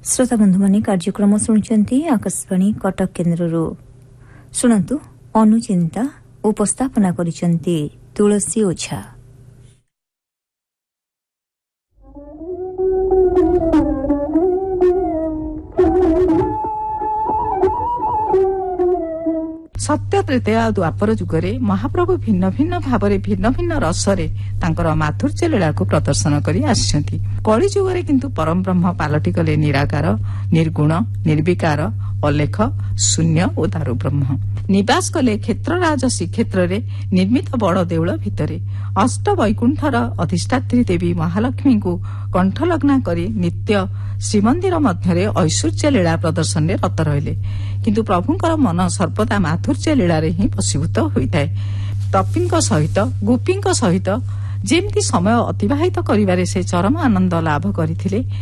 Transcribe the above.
श्रोता बंधु माने कार्यक्रम शुणुचंती आकाशवाणी कटक केन्द्ररू शुणंतु अनुचिंता उपस्थापना करिसंती तुलसी ओझा। सत्य त्रेतया द्वापर जुगरे महाप्रभु भिन्न भिन्न भावरे भिन्न भिन्न रसरे तांकर माधुर्य लीला को प्रदर्शन करी आछंती। कଳି जुगरे किंतु परम ब्रह्म पालटी गले निराकार, निर्गुण, निर्विकार, अलेख, शून्य और दारु ब्रह्म निवास कले क्षेत्रराज श्रीक्षेत्र रे निर्मित बड़ देउल भितरे अष्ट वैकुंठर अधिष्ठात्री देवी महालक्ष्मी को कंठलग्ना करी नित्य श्रीमंदिर मध्यरे ऐश्वर्य लीला प्रदर्शन रे रत रहिले। किंतु प्रभुंकर मन सर्वदा माधुर्य लीला रे ही वशीभूत होइताए। तपींक सहित गोपींक सहित जेमती समय अतिबाहित करिवारे से चरम आनंद लाभ करिथिले